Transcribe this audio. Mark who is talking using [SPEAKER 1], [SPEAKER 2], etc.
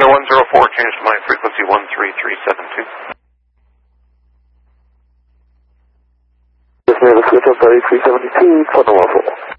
[SPEAKER 1] Air 104, change to my frequency 13372.
[SPEAKER 2] Yes, ma'am, switch up by 372, Cardinal Waffle.